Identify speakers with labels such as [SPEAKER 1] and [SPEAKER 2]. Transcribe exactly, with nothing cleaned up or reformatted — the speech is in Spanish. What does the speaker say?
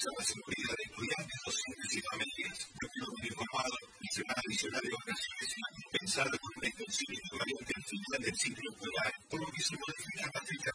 [SPEAKER 1] garantizar la seguridad de estudiantes, docentes y familias. No quiero venir informado y semana adicional de vacaciones impensada con una extensión equivalente al final del ciclo escolar, por lo que se modifica matrícula